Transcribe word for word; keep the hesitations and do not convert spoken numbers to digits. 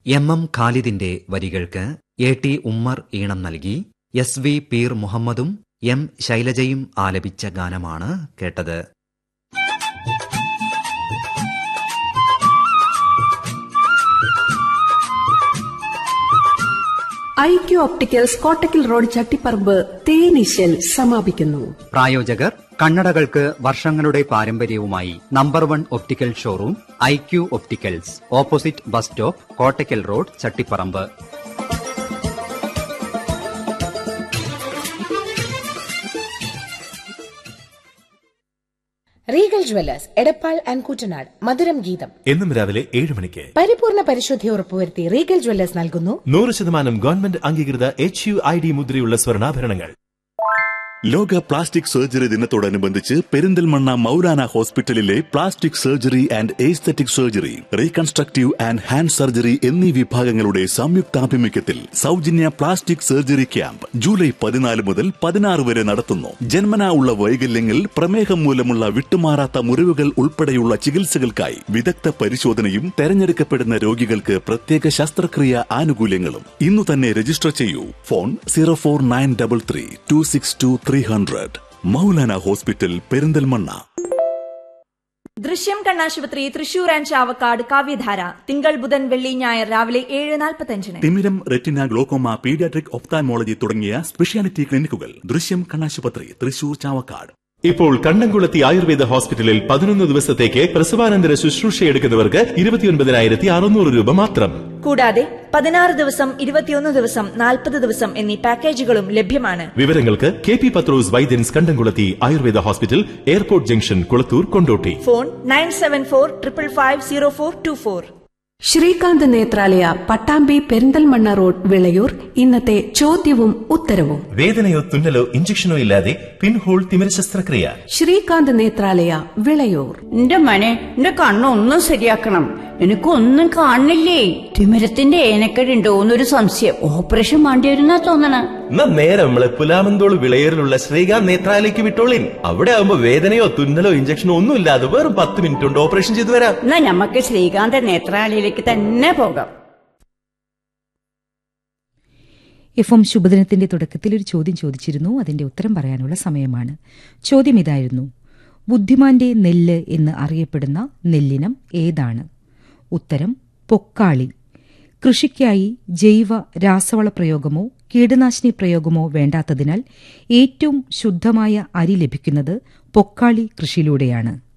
M M ഖാലിദിന്റെ വരികൾക്ക് A T Ummer ഈണം നൽകി എസ് വി പീർ മുഹമ്മദും എം ശൈലജയും ആലപിച്ച ഗാനമാണ് കേട്ടത്. IQ opticals Kottakkal road Chattiparamba തേനീശൽ സമാപിക്കുന്നു. പ്രായോജകർ കണ്ണടകൾക്ക് വർഷങ്ങളുടെ പാരമ്പര്യവുമായി number one optical showroom IQ opticals, opposite bus stop, Kottakkal road Chattiparamba. Regal Jewellers Edappal and Koottanad മധുരം ഗീതം എന്നും രാവിലെ ഏഴ് മണിക്ക് പരിപൂർണ പരിശുദ്ധി ഉറപ്പുവരുത്തി റീഗൽ ജ്വല്ലേഴ്സ് നൽകുന്നു നൂറ് ശതമാനം ഗവൺമെന്റ് അംഗീകൃത എച്ച് യു ഐ ഡി മുദ്രയുള്ള സ്വർണ്ണാഭരണങ്ങൾ. ലോക പ്ലാസ്റ്റിക് സർജറി ദിനത്തോടനുബന്ധിച്ച് പെരിന്തൽമണ്ണ മൗലാന ഹോസ്പിറ്റലിലെ plastic surgery and aesthetic surgery, reconstructive and hand surgery എന്നീ വിഭാഗങ്ങളുടെ സംയുക്താഭിമുഖ്യത്തിൽ സൗജന്യ പ്ലാസ്റ്റിക് സർജറി ക്യാമ്പ് ജൂലൈ പതിനാല് മുതൽ പതിനാറ് വരെ നടത്തുന്നു. ജന്മനാ ഉള്ള വൈകല്യങ്ങൾ, പ്രമേഹം മൂലമുള്ള വിട്ടുമാറാത്ത മുറിവുകൾ ഉൾപ്പെടെയുള്ള ചികിത്സകൾക്കായി വിദഗ്ധ പരിശോധനയും തെരഞ്ഞെടുക്കപ്പെടുന്ന രോഗികൾക്ക് പ്രത്യേക ശസ്ത്രക്രിയ ആനുകൂല്യങ്ങളും. ഇന്നു തന്നെ രജിസ്റ്റർ ചെയ്യൂ. Phone zero four nine double three to six to three hundred. Maulana hospital, Perinthalmanna. ദൃശ്യം കണ്ണാശുപത്രി തൃശൂർ ആൻഡ് ചാവക്കാട് കാവ്യധാര തിങ്കൾ ബുധൻ വെള്ളി ഞായർ രാവിലെ ഏഴ് നാൽപ്പത്തഞ്ചിന്. തിമിരം, റെറ്റിന, ഗ്ലോക്കോമ, പീഡിയാട്രിക്, ഒഫ്താൽമോളജി തുടങ്ങിയ സ്പെഷ്യാലിറ്റി ക്ലിനിക്കുകൾ. ദൃശ്യം കണ്ണാശുപത്രി, തൃശൂർ, ചാവക്കാട്. ഇപ്പോൾ കണ്ടംകുളത്തി ആയുർവേദ ഹോസ്പിറ്റലിൽ പതിനൊന്ന് ദിവസത്തേക്ക് പ്രസവാനന്തര ശുശ്രൂഷയെടുക്കുന്നവർക്ക് ഇരുപത്തിയൊൻപതിനായിരത്തി അറുന്നൂറ് രൂപ മാത്രം. കൂടാതെ പതിനാറ് ദിവസം, ഇരുപത്തിയൊന്ന് ദിവസം, നാൽപ്പത് ദിവസം എന്നീ പാക്കേജുകളും ലഭ്യമാണ്. വിവരങ്ങൾക്ക് കെ പി പത്രോസ് വൈദ്യൻസ് കണ്ടംകുളത്തി Ayurveda hospital, airport junction, Kulathur, Kondotty. Phone nine seven four triple five zero four to four. Srikanth Nethralaya, Pattambi, Perinthalmanna road, Vilayur. ഇന്നത്തെ ചോദ്യവും ഉത്തരവും. വേദനയോ തുന്നലോ ഇഞ്ചക്ഷനോ ഇല്ലാതെ പിൻഹോൾ തിമിര ശസ്ത്രക്രിയ. ശ്രീകാന്ത് നേത്രാലയ, വിളയൂർ. എന്റെ മനെ, എന്റെ കണ്ണൊന്നും ശരിയാക്കണം, എനിക്കൊന്നും കാണില്ലേ. തിമിരത്തിന്റെ ഏനക്കടുണ്ടോ എന്നൊരു സംശയം. ഓപ്പറേഷൻ വേണ്ടി വരുന്നാ തോന്നണ. എന്നാ നേരെ നമ്മളെ പുലാമന്തോൾ വിളയേറിലുള്ള ശ്രീകാന്ത് നേത്രാലയ്ക്ക് വിട്ടോളിൻ. അവിടെ ആവുമ്പോ വേദനയോ തുന്നലോ ഇഞ്ചക്ഷനോ ഒന്നും ഇല്ലാതെ വെറും പത്ത് മിനിറ്റ് കൊണ്ട് ഓപ്പറേഷൻ ചെയ്തു വരാം. എന്നാ ഞമ്മക്ക് ശ്രീകാന്ത് നേത്രാലയിലേക്ക് തന്നെ പോകാം. എഫ് എം ശുഭദിനത്തിന്റെ തുടക്കത്തിൽ ഒരു ചോദ്യം ചോദിച്ചിരുന്നു. അതിന്റെ ഉത്തരം പറയാനുള്ള സമയമാണ്. ചോദ്യം ഇതായിരുന്നു: ബുദ്ധിമാന്റെ നെല്ല് എന്ന് അറിയപ്പെടുന്ന നെല്ലിനം ഏതാണ്? ഉത്തരം പൊക്കാളി. കൃഷിക്കായി ജൈവ രാസവള പ്രയോഗമോ കീടനാശിനി പ്രയോഗമോ വേണ്ടാത്തതിനാൽ ഏറ്റവും ശുദ്ധമായ അരി ലഭിക്കുന്നത് പൊക്കാളി കൃഷിയിലൂടെയാണ്.